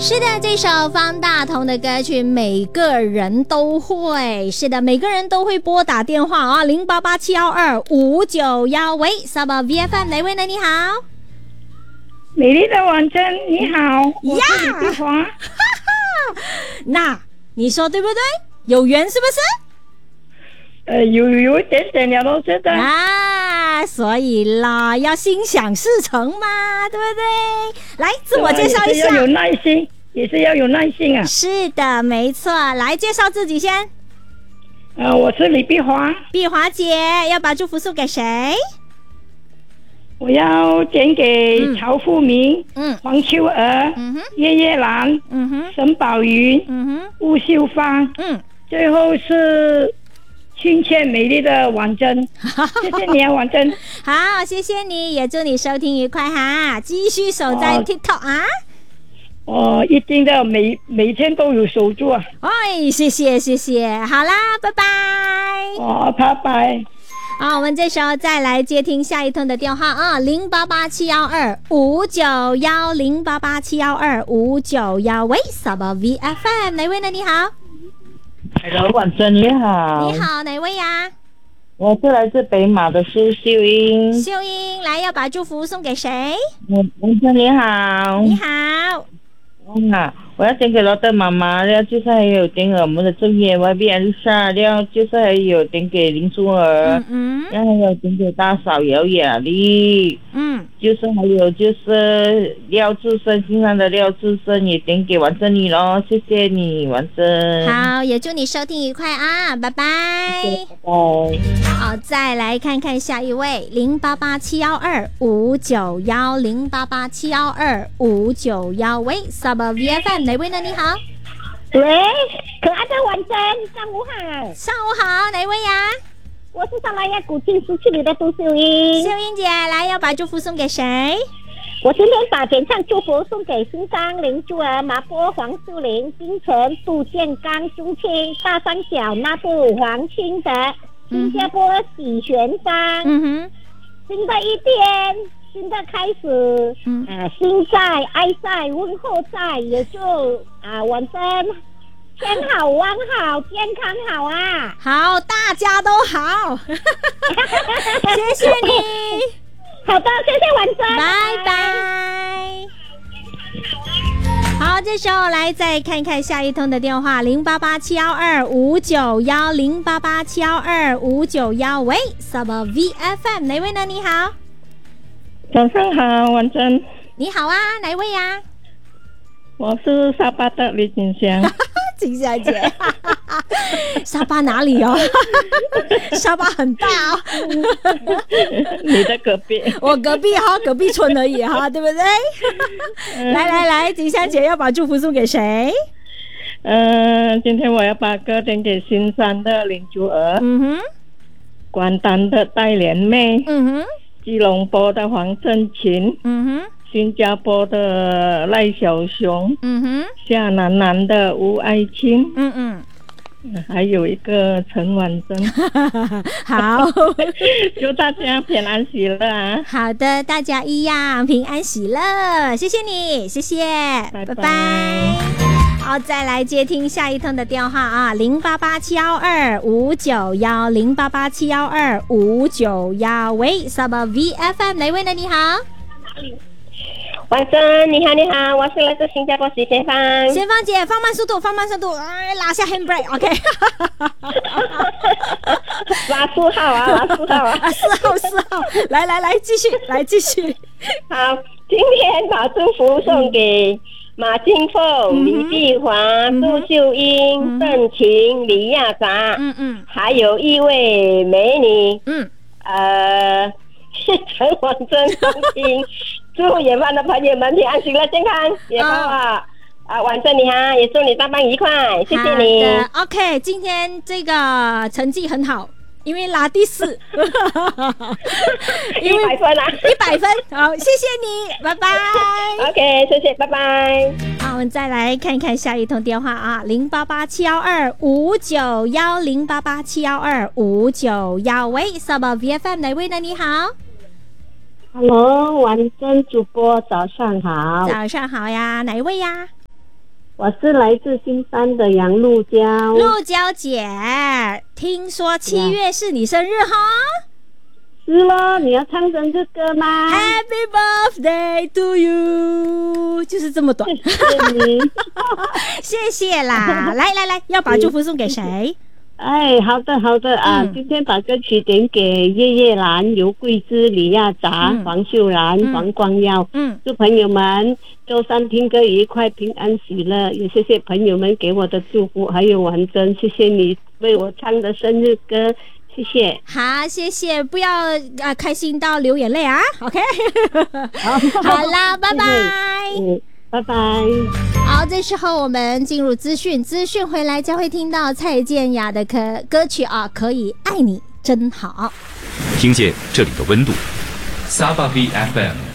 是的，这首方大同的歌曲每个人都会，是的，每个人都会拨打电话啊，0887125911喂，Sabah VFM 哪位呢？你好， 美丽的晚珍，你好，我是李碧华。 那你说对不对？有缘是不是？ 有一点点了咯，现在啊，所以啦，要心想事成嘛，对不对？来，自我介绍一下。 也是要有耐心，也是要有耐心啊。 是的，没错。来，介绍自己先。 我是李碧华。 碧华姐，要把祝福送给谁？ 我要点给曹富明、黄秋儿、叶叶兰、沈宝云、吴秀芳，最后是亲切美丽的婉珍。谢谢你啊，婉珍。 好，谢谢你，也祝你收听愉快哈，继续守在 TikTok 啊。 一定的，每天都有守住啊。 哎，谢谢谢谢，好啦，拜拜。 拜拜。 好，我们这时候再来接听下一通的电话啊，0887125910，0887125911，喂，Sabah VFM 哪位呢？你好 ，Hello， 婉珍你好。 你好，哪位呀？ 我是来自北马的苏秀英。 秀英，来，要把祝福送给谁？ 婉珍你好。 你好。 我要点给罗德妈妈，然后就是还有点给我们的正业 YB Alisa， 然后就是还有点给林珠儿，然后还有点给大嫂姚雅丽，就是还有就是廖志生，新上的廖志生也点给完珍你咯，谢谢你完珍。 好，也祝你收听愉快啊，拜拜。 拜拜。 好，再来看看下一位，0887125911，0887125911，喂，Sabah VFM 哪位呢？你好。 喂，可爱的婉珍，上午好。 上午好，哪位呀？ 我是上来要古晋失去你的杜秀英。 秀英姐，来，要把祝福送给谁？ 我今天把点唱祝福送给新章、林珠儿、麻波、黄树林、金城、杜建刚、钟青、大三角、那布、黄清德、新加坡许玄芳。新的一天，新的开始，心在、爱在、问候在，也祝晚生天好、旺好、健康好啊！ 好，大家都好，谢谢你。 好的，谢谢晚生， 拜拜。好，这时候来再看看下一通的电话，0887125911，0887125911，喂，Sabah VFM 哪位呢？你好。 早上好，婉珍。 你好啊，哪位呀？ 我是沙巴的李锦香。 锦香姐，沙巴哪里哦？沙巴很大哦。 你的隔壁。 我隔壁哈，隔壁村而已哈，对不对？来，锦香姐要把祝福送给谁？ 今天我要把歌点给新山的林珠儿，关丹的戴莲妹，吉隆坡的黄振琴，新加坡的赖小熊，下南的吴爱清，还有一个陈婉珍。 好， 祝大家平安喜乐啊！ 好的，大家一样平安喜乐，谢谢你，谢谢，拜拜。好，再来接听下一通的电话啊，0887125911，0887125911，喂，Sabah VFM 哪位呢？你好。 晚上你好，我是来自新加坡许贤芳。 贤芳姐，放慢速度，拉下 handbrake，OK。 拉4号啊 ，4号，来，继续。 好，今天把祝福送给马金凤、李碧华、杜秀英、邓晴、李亚达，还有一位美女，是陈婉珍送亲。祝远方的朋友们平安喜乐健康，也帮我晚上你好，也祝你上班愉快，谢谢你。 好的 ，OK， 今天这个成绩很好，因为拿第4，100 分啊 ，100分，好，谢谢你，拜拜。 OK， 谢谢，拜拜。 好，我们再来看看下一通电话啊，0887125911，0887125911，喂，Sabah VFM 哪位呢？你好。 Hello， 婉珍主播，早上好。 早上好呀，哪一位呀？ 我是来自新山的杨露娇。 露娇姐，听说7月是你生日哈？ 是咯，你要唱生日歌吗 ？Happy birthday to you， 就是这么短。 谢谢你， 谢谢啦。来，要把祝福送给谁？ 哎，好的啊！今天把歌曲点给叶叶兰、尤桂枝、李亚杂、黄秀兰、黄光耀。祝朋友们周三听歌愉快、平安喜乐。也谢谢朋友们给我的祝福，还有婉珍，谢谢你为我唱的生日歌，谢谢。 好，谢谢，不要开心到流眼泪啊。OK， 好啦，拜拜。 拜拜。 好，这时候我们进入资讯回来将会听到蔡健雅的歌曲啊，可以爱你真好。 听见这里的温度，Saba VFM。